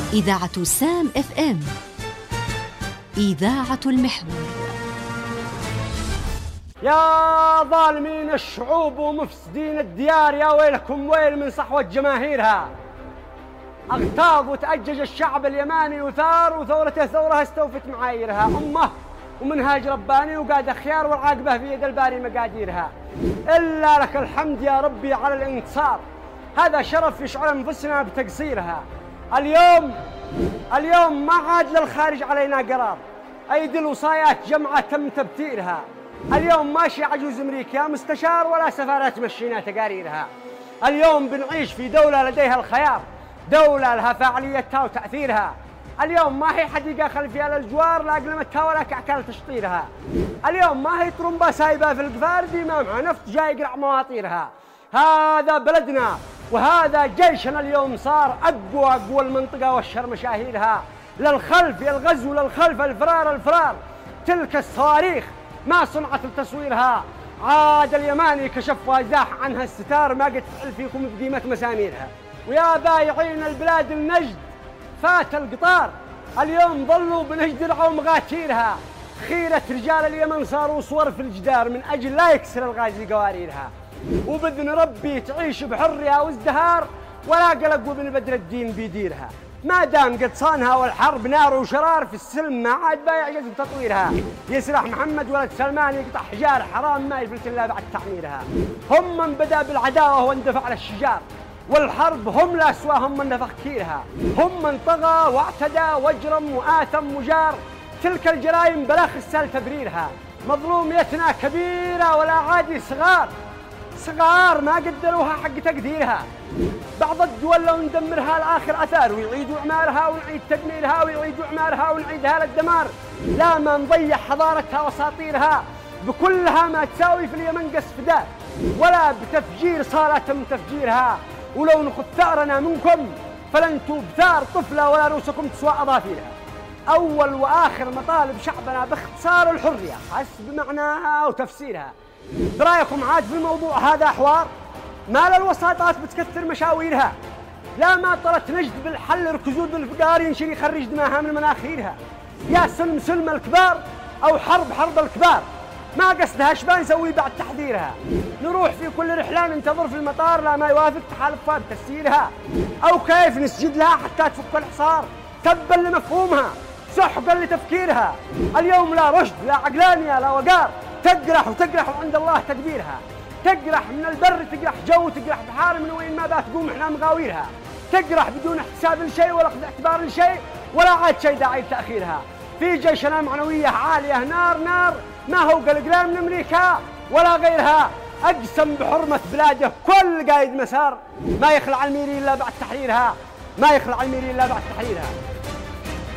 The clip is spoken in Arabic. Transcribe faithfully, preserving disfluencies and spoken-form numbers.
إذاعة سام اف ام، إذاعة المحور. يا ظالمين الشعوب ومفسدين الديار، يا ويلكم ويل من صحوة جماهيرها. اغتاظ وتأجج الشعب اليماني وثار، وثورته ثورة استوفت معاييرها. أمه ومنهاج رباني وقاد خيار، والعاقبة في يد الباري مقاديرها. إلا لك الحمد يا ربي على الانتصار، هذا شرف يشعر أنفسنا بتقصيرها. اليوم اليوم ما عاد للخارج علينا قرار، أيدي الوصايات جمعة تم تبتيرها. اليوم ماشي عجوز أمريكا مستشار، ولا سفارة تمشينا تقاريرها. اليوم بنعيش في دولة لديها الخيار، دولة لها فاعليتها وتأثيرها. اليوم ما هي حديقة خلفية للجوار لا أقلمتها ولا كعكال تشطيرها. اليوم ما هي طرمبة سايبة في القفار ديما مع نفط جاي يقرع مواطيرها. هذا بلدنا وهذا جيشنا، اليوم صار أقوى أقوى المنطقة والشر مشاهيرها. للخلف يا الغزو، للخلف الفرار الفرار، تلك الصواريخ ما صنعت لتصويرها. عاد اليماني كشف وزاح عنها الستار، ما قد تفعل فيكم بديمة مساميرها. ويا بايعين البلاد النجد فات القطار، اليوم ظلوا بنجد رعوا مغاتيرها. خيرة رجال اليمن صاروا صور في الجدار من أجل لا يكسر الغازي قواريرها. وبإذن ربي تعيش بحرية وازدهار، ولا قلق وابن بدر الدين بيديرها. ما دام قد صانها والحرب نار وشرار، في السلم ما عاد بايع جزم تطويرها. يسرح محمد ولد سلمان يقطع حجار، حرام ما يفلت الا بعد تعميرها. هم من بدا بالعداوه واندفع للشجار، والحرب هم لا سواهم من نفخ كيرها. هم من طغى واعتدى واجرم واثم وجار، تلك الجرائم بلا خسال تبريرها. مظلوميتنا كبيره ولا عادي صغار، صغار ما قدروها حق تقديرها. بعض الدول لو ندمرها لآخر أثار، ويعيدوا إعمارها ونعيد تدميرها، ويعيدوا إعمارها ونعيدها للدمار. لا ما نضيع حضارتها وأساطيرها، بكلها ما تساوي في اليمن قصف دار، ولا بتفجير صالة من تفجيرها. ولو نخذ ثأرنا منكم فلن بثار طفلة، ولا رؤوسكم تسوى أظافيرها. أول وآخر مطالب شعبنا باختصار الحرية حسب معناها وتفسيرها. برأيكم عاد في الموضوع هذا حوار؟ ما للوساطات بتكثر مشاويرها، لا ما طرت نجد بالحل ركزود بالفقار ينشري يخرج دماها من مناخيرها. يا سلم سلم الكبار أو حرب حرب الكبار، ما قصدها شبان نسوي بعد تحذيرها. نروح في كل رحلة ننتظر في المطار لا ما يوافق تحالفها بتسييرها، أو كيف نسجد لها حتى تفك الحصار تبا لمفهومها سحقا لتفكيرها. اليوم لا رشد لا عقلانية لا وقار، تقرح وتقرح وعند الله تقديرها. تقرح من البر تقرح جو، تقرح بحار من وين ما بات تقوم احنا مغاويرها. تقرح بدون احتساب لشيء ولا اخذ اعتبار لشيء، ولا عاد شيء داعي لتاخيرها. في جيشنا معنويه عاليه نار نار، ما هو قلقلان من امريكا ولا غيرها. اقسم بحرمه بلاده كل قايد مسار، ما يخلع الميري الا بعد تحريرها، ما يخلع الميري الا بعد تحريرها.